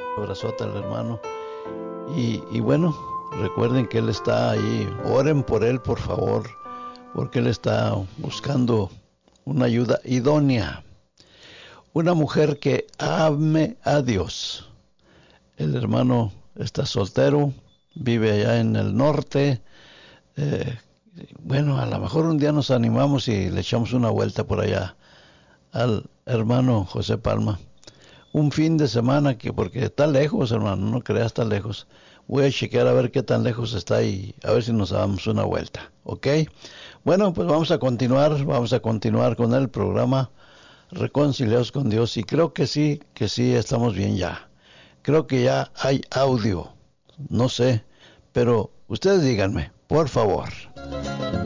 Abrazote al hermano. Y bueno, recuerden que él está ahí. Oren por él, por favor, porque él está buscando una ayuda idónea. Una mujer que ame a Dios. El hermano está soltero, vive allá en el norte. Eh, bueno, a lo mejor un día nos animamos y le echamos una vuelta por allá al hermano José Palma. Un fin de semana, que porque está lejos, hermano, no creas, está lejos. Voy a chequear a ver qué tan lejos está y a ver si nos damos una vuelta, ¿ok? Bueno, pues vamos a continuar con el programa Reconciliados con Dios, y creo que sí, estamos bien ya. Creo que ya hay audio, no sé, pero ustedes díganme, por favor.